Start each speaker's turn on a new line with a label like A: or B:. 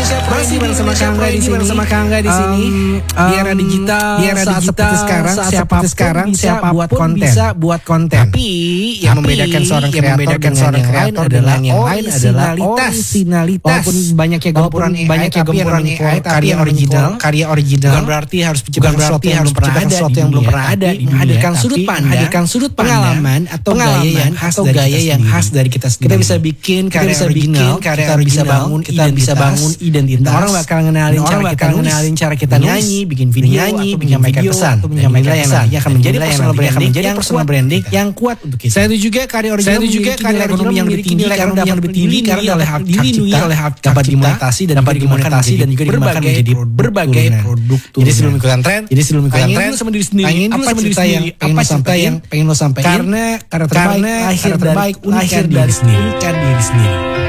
A: Masih bersama Kangga di sini. Di era digital, saat seperti sekarang, siapapun bisa buat konten.
B: Tapi yang membedakan seorang kreator dengan yang lain adalah originalitas.
A: Walaupun banyaknya gempuran AI, karya original.
B: Bukan berarti harus menciptakan sesuatu yang belum pernah ada di dunia.
A: Hadirkan sudut pandang,
B: pengalaman atau gaya yang khas dari kita sendiri.
A: Kita bisa bikin karya original, kita bisa bangun identitas.
B: Orang bakal ngenalin cara kita
A: nyanyi, bikin video, atau
B: menyampaikan pesan.
A: Menyampaikan pesan
B: Akan menjadi personal branding yang kuat untuk kita.
A: Saya juga karya original memiliki nilai ekonomi yang lebih tinggi karena dilindungi oleh hak cipta,
B: dapat dimonetasi dan juga dimakan menjadi berbagai produk.
A: Jadi sebelum ikutan tren,
B: pengen dulu sama diri sendiri.
A: Apa cerita yang pengen lo sampaikan?
B: Karena karya terbaik lahir dari diri sendiri.